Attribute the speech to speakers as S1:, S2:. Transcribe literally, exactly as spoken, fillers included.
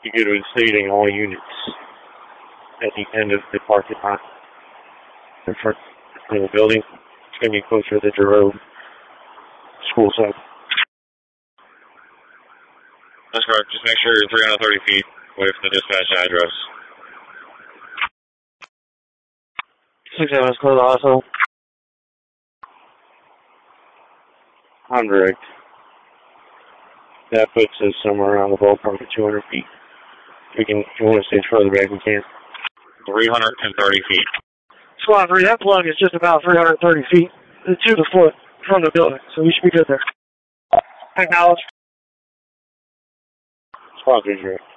S1: be good with seating all units at the end of the parking lot in front of the building. It's going to be closer to the road school side.
S2: That's correct. Just make sure you're three hundred thirty feet away from the dispatch address.
S1: Six seven is close also. I'm direct. That puts us somewhere around the ballpark of two hundred feet. We can, if you want to stay further back, we can.
S2: three hundred thirty feet.
S3: Squad three, that plug is just about three hundred thirty feet to the foot from the building, so we should be good there. Acknowledge.
S1: Squad three, direct.